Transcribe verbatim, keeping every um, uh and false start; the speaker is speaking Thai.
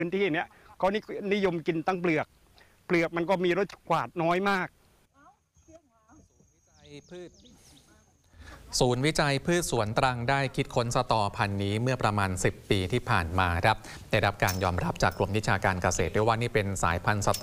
พื้นที่เนี้ยเขานิยมกินตั้งเปลือกเปลือกมันก็มีรสกวาดน้อยมากศูนย์วิจัยพืชสวนตรังได้คิดค้นสตอพันธุ์นี้เมื่อประมาณสิบปีที่ผ่านมาครับได้รับการยอมรับจากกรมวิชาการเกษตรด้วยว่านี่เป็นสายพันธุ์สตอ